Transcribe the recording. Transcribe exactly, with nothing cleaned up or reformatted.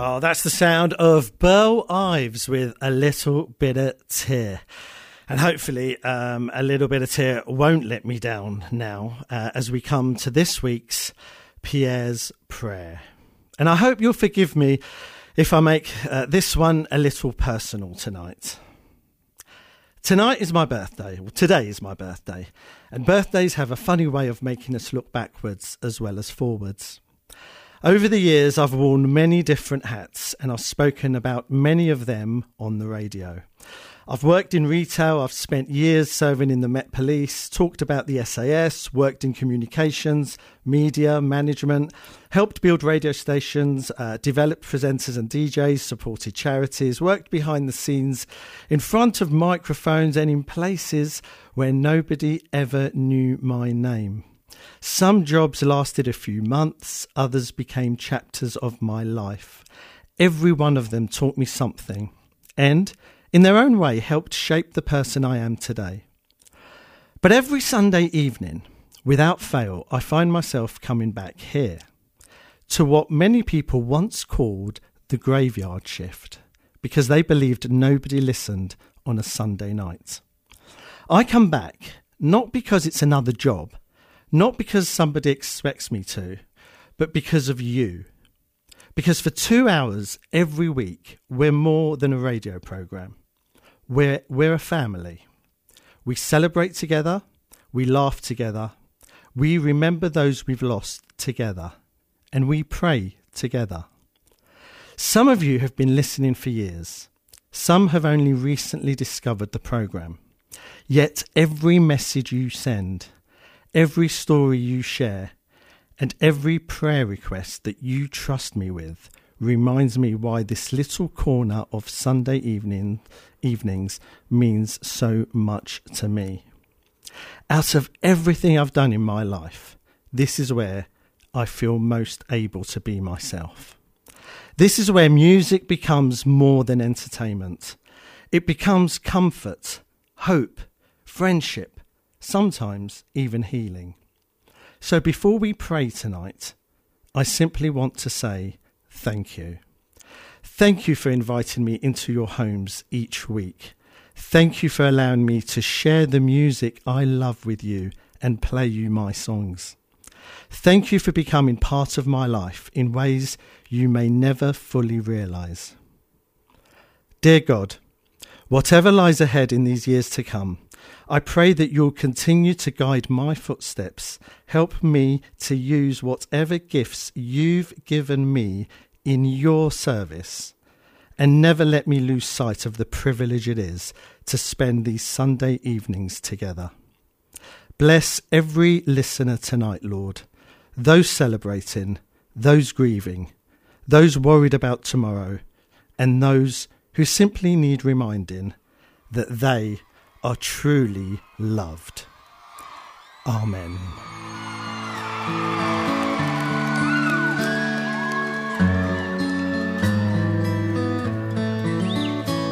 Oh, that's the sound of Burl Ives with A Little Bit of Tear. And hopefully um, A Little Bit of Tear won't let me down now uh, as we come to this week's Pierre's Prayer. And I hope you'll forgive me if I make uh, this one a little personal tonight. Tonight is my birthday. Well, today is my birthday. And birthdays have a funny way of making us look backwards as well as forwards. Over the years, I've worn many different hats and I've spoken about many of them on the radio. I've worked in retail, I've spent years serving in the Met Police, talked about the S A S, worked in communications, media, management, helped build radio stations, uh, developed presenters and D Js, supported charities, worked behind the scenes, in front of microphones and in places where nobody ever knew my name. Some jobs lasted a few months, others became chapters of my life. Every one of them taught me something and, in their own way, helped shape the person I am today. But every Sunday evening, without fail, I find myself coming back here to what many people once called the graveyard shift, because they believed nobody listened on a Sunday night. I come back not because it's another job, not because somebody expects me to, but because of you. Because for two hours every week, we're more than a radio programme. We're, we're a family. We celebrate together, we laugh together, we remember those we've lost together, and we pray together. Some of you have been listening for years. Some have only recently discovered the programme. Yet every message you send, every story you share, and every prayer request that you trust me with reminds me why this little corner of Sunday evening evenings means so much to me. Out of everything I've done in my life, this is where I feel most able to be myself. This is where music becomes more than entertainment. It becomes comfort, hope, friendship, sometimes even healing. So before we pray tonight, I simply want to say thank you. Thank you for inviting me into your homes each week. Thank you for allowing me to share the music I love with you and play you my songs. Thank you for becoming part of my life in ways you may never fully realise. Dear God, whatever lies ahead in these years to come, I pray that you'll continue to guide my footsteps, help me to use whatever gifts you've given me in your service, and never let me lose sight of the privilege it is to spend these Sunday evenings together. Bless every listener tonight, Lord, those celebrating, those grieving, those worried about tomorrow, and those who simply need reminding that they are truly loved. Amen.